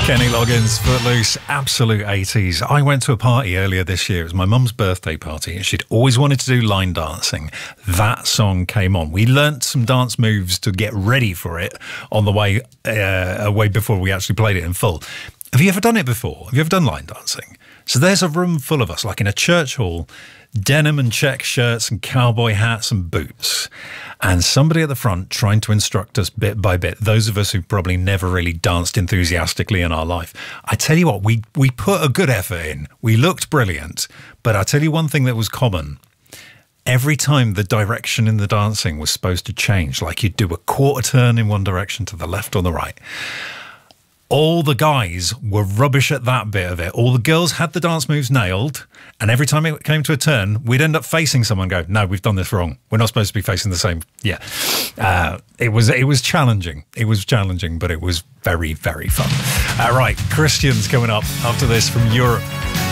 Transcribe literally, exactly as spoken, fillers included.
Kenny Loggins, Footloose, absolute eighties. I went to a party earlier this year. It was my mum's birthday party, and she'd always wanted to do line dancing. That song came on. We learnt some dance moves to get ready for it on the way, uh, way before we actually played it in full. Have you ever done it before? Have you ever done line dancing? So there's a room full of us, like in a church hall, denim and check shirts and cowboy hats and boots, and somebody at the front trying to instruct us bit by bit, those of us who've probably never really danced enthusiastically in our life. I tell you what, we, we put a good effort in. We looked brilliant, but I tell you one thing that was common. Every time the direction in the dancing was supposed to change, like you'd do a quarter turn in one direction to the left or the right, all the guys were rubbish at that bit of it. All the girls had the dance moves nailed, and every time it came to a turn, we'd end up facing someone and go, no, we've done this wrong. We're not supposed to be facing the same. Yeah. Uh, it was it was challenging. It was challenging, but it was very, very fun. All right, Christian's coming up after this from Europe.